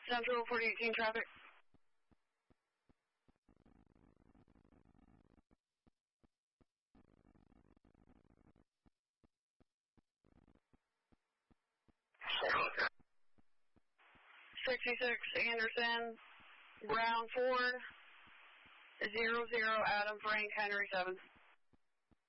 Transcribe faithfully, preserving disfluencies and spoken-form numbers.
Central forty eighteen traffic. sixty-six Anderson, Brown Ford, zero zero Adam Frank Henry seven.